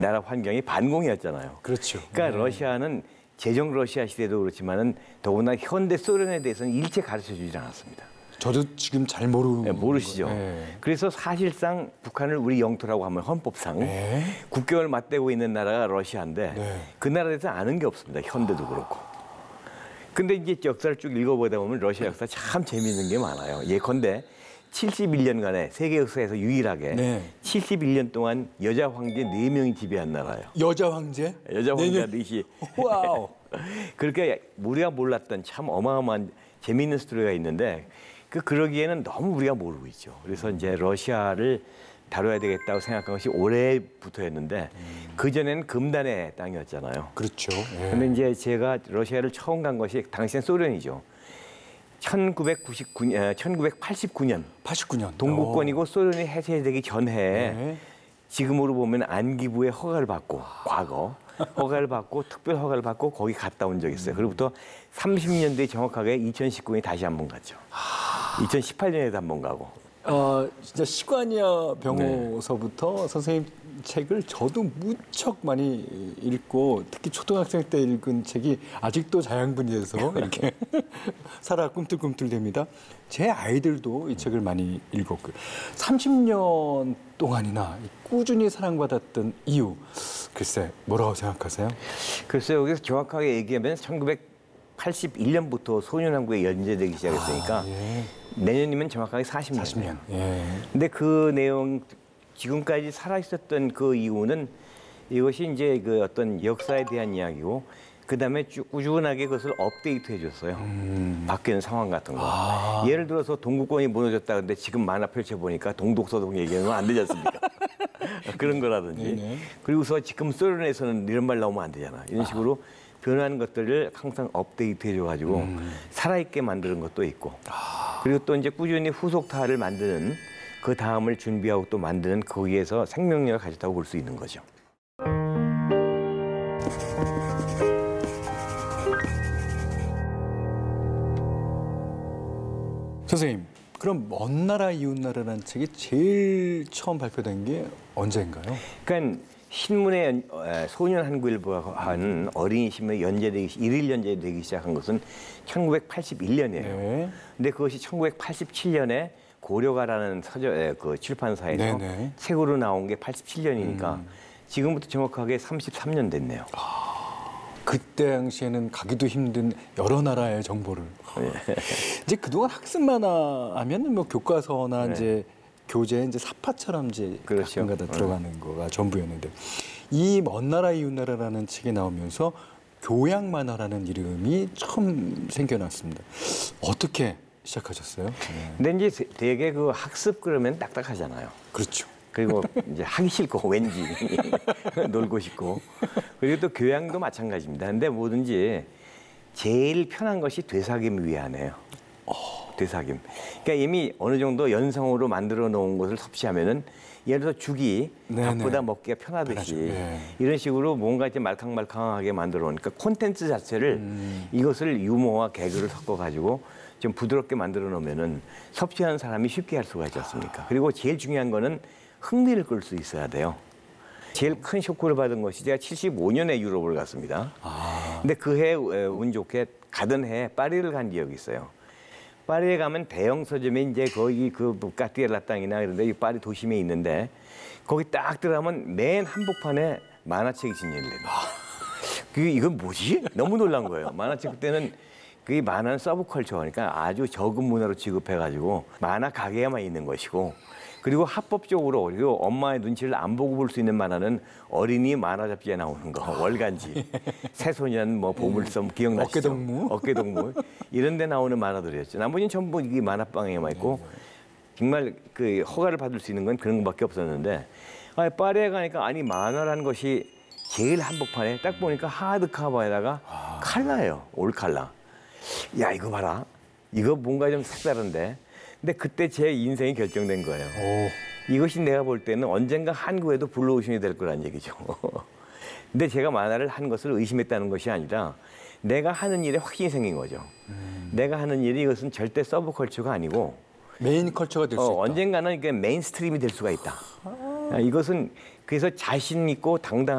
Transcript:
나라 환경이 반공이었잖아요. 그렇죠. 그러니까 러시아는 제정 러시아 시대도 그렇지만은 더구나 현대 소련에 대해서는 일체 가르쳐주지 않았습니다. 저도 지금 잘 모르시죠. 그래서 사실상 북한을 우리 영토라고 하면 헌법상 국경을 맞대고 있는 나라가 러시아인데 그 나라에 대해서 아는 게 없습니다. 현대도 그렇고. 근데 이제 역사를 쭉 읽어보다 보면 러시아 역사 참 재미있는 게 많아요. 예컨대 71년간의 세계 역사에서 유일하게 71년 동안 여자 황제 4명이 지배한 나라예요. 여자 황제? 여자 황제 4시. 와우. 그렇게 우리가 몰랐던 참 어마어마한 재미있는 스토리가 있는데 그러기에는 너무 우리가 모르고 있죠. 그래서 이제 러시아를 다뤄야 되겠다고 생각한 것이 올해부터였는데 그전에는 금단의 땅이었잖아요. 그렇죠. 근데 이제 제가 러시아를 처음 간 것이 당시엔 소련이죠. 1989년 89년. 동구권이고 소련이 해체되기 전에 지금으로 보면 안기부의 허가를 받고 과거 허가를 받고 특별 허가를 받고 거기 갔다 온 적이 있어요. 그로부터 30년 뒤에 정확하게 2019년에 다시 한 번 갔죠. 2018년에도 한 번 가고. 진짜 시과니아 병호서부터 선생님 책을 저도 무척 많이 읽고 특히 초등학생 때 읽은 책이 아직도 자양분이어서 이렇게 살아 꿈틀꿈틀댑니다. 제 아이들도 이 책을 많이 읽었고요. 30년 동안이나 꾸준히 사랑받았던 이유, 글쎄 뭐라고 생각하세요? 글쎄요, 여기서 정확하게 얘기하면 1981년부터 소년왕국에 연재되기 시작했으니까 내년이면 정확하게 40년. 40년. 근데 그 내용 지금까지 살아 있었던 그 이유는 이것이 이제 그 어떤 역사에 대한 이야기고 그다음에 꾸준하게 그것을 업데이트 해줬어요. 바뀌는 상황 같은 거. 예를 들어서 동구권이 무너졌다 근데 지금 만화 펼쳐보니까 동독서동 얘기는 안 되지 않습니까? 그런 거라든지. 그리고서 지금 소련에서는 이런 말 나오면 안 되잖아. 이런 식으로 변하는 것들을 항상 업데이트 해줘가지고 살아있게 만드는 것도 있고. 그리고 또 이제 꾸준히 후속타를 만드는 그 다음을 준비하고 또 만드는 거기에서 생명력을 가졌다고 볼 수 있는 거죠. 선생님, 그럼 먼 나라 이웃 나라라는 책이 제일 처음 발표된 게 언제인가요? 그러니까 신문에 소년 한국일보가 한 어린이 신문에 일일 연재되기 시작한 것은 1981년이에요. 근데 그것이 1987년에 고려가라는 그 출판사에서 책으로 나온 게 87년이니까 지금부터 정확하게 33년 됐네요. 그때 당시에는 가기도 힘든 여러 나라의 정보를. 이제 그동안 학습만 하면 뭐 교과서나 이제 교재 이제 사파처럼 이제 가끔가다 들어가는 거가 전부였는데 이 먼 나라 이웃 나라라는 책이 나오면서 교양 만화라는 이름이 처음 생겨났습니다. 어떻게 시작하셨어요? 근데 이제 되게 그 학습 그러면 딱딱하잖아요. 그렇죠. 그리고 이제 하기 싫고 왠지 놀고 싶고 그리고 또 교양도 마찬가지입니다. 근데 뭐든지 제일 편한 것이 되사김 위안이에요. 되사김. 그러니까 이미 어느 정도 연성으로 만들어 놓은 것을 섭취하면은 예를 들어 죽이 밥보다 먹기가 편하듯이 이런 식으로 뭔가 이제 말캉말캉하게 만들어 놓으니까 콘텐츠 자체를 이것을 유머와 개그를 섞어 가지고 좀 부드럽게 만들어 놓으면은 섭취하는 사람이 쉽게 할 수가 있지 않습니까? 그리고 제일 중요한 거는 흥미를 끌 수 있어야 돼요. 제일 큰 쇼크를 받은 것이 제가 75년에 유럽을 갔습니다. 근데 그 해 운 좋게 가던 해에 파리를 간 기억이 있어요. 파리에 가면 대형 서점이 이제 거기 그 까띠에라 땅이나 이런 데 이 파리 도심에 있는데 거기 딱 들어가면 맨 한복판에 만화책이 진열이 됩니다. 이건 뭐지? 너무 놀란 거예요. 만화책 그때는 그 만화는 서브컬처 그러니까 아주 저급 문화로 취급해가지고 만화 가게에만 있는 것이고 그리고 합법적으로 그리고 엄마의 눈치를 안 보고 볼 수 있는 만화는 어린이 만화 잡지에 나오는 거 월간지 새소년 뭐 보물섬 기억나시죠? 어깨동무 이런 데 나오는 만화들이었죠. 나머지는 전부 이게 만화방에만 있고 정말 그 허가를 받을 수 있는 건 그런 것밖에 없었는데 파리에 가니까 아니 만화라는 것이 제일 한복판에 딱 보니까 하드 카버에다가 칼라예요. 올 칼라. 야 이거 봐라. 이거 뭔가 좀 색다른데. 근데 그때 제 인생이 결정된 거예요. 이것이 내가 볼 때는 언젠가 한국에도 블루오션이 될 거란 얘기죠. 근데 제가 만화를 한 것을 의심했다는 것이 아니라 내가 하는 일에 확신이 생긴 거죠. 내가 하는 일이 이것은 절대 서브컬처가 아니고 메인 컬처가 될 수 있다. 언젠가는 이게 메인스트림이 될 수가 있다. 이것은 그래서 자신 있고 당당한